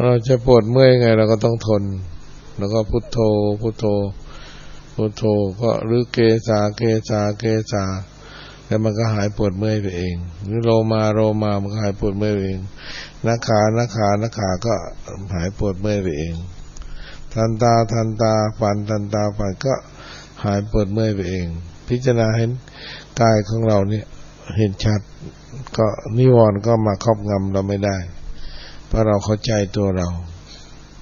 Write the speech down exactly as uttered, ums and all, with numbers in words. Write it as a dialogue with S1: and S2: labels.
S1: เราจะปวดเมื่อยไงเราก็ต้องทนแล้วก็พุทโธพุทโธพุทโธก็หรือเกสาเกสาเกสาแล้วมันก็หายปวดเมื่อยไปเองหรือโลมาโลมามันก็หายปวดเมื่อยไปเองนาขานาขานาขาก็หายปวดเมื่อยไปเองทันตาทันตาฟันทันตาฟันก็หายปวดเมื่อยไปเองพิจารณาเห็นกายของเราเนี่ยเห็นชัดก็นิวรณ์ก็มาครอบงำเราไม่ได้เพราะเราเข้าใจตัวเรา